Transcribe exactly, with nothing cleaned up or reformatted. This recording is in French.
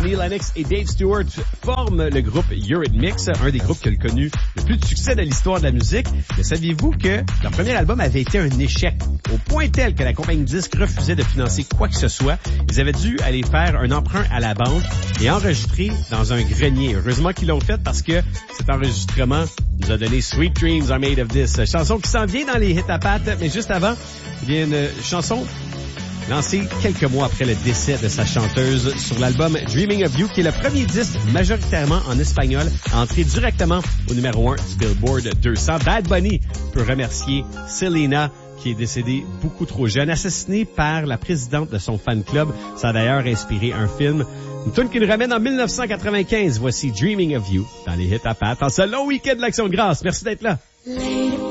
Annie Lennox et Dave Stewart forment le groupe Eurythmics, un des groupes qui a connu le plus de succès de l'histoire de la musique. Mais saviez-vous que leur premier album avait été un échec, au point tel que la compagnie disque refusait de financer quoi que ce soit. Ils avaient dû aller faire un emprunt à la banque et enregistrer dans un grenier. Heureusement qu'ils l'ont fait parce que cet enregistrement nous a donné Sweet Dreams Are Made of This, chanson qui s'en vient dans les hits à pattes. Mais juste avant, il y a une chanson lancée quelques mois après le décès de sa chanteuse sur l'album Dreaming of You, qui est le premier disque majoritairement en espagnol à entrer directement au numéro un du Billboard deux cents. Bad Bunny peut remercier Selena, qui est décédée beaucoup trop jeune, assassinée par la présidente de son fan club. Ça a d'ailleurs inspiré un film. Une tune qui nous ramène en dix-neuf cent quatre-vingt-quinze. Voici Dreaming of You dans les hits à pattes en ce long week-end de l'Action de grâce. Merci d'être là.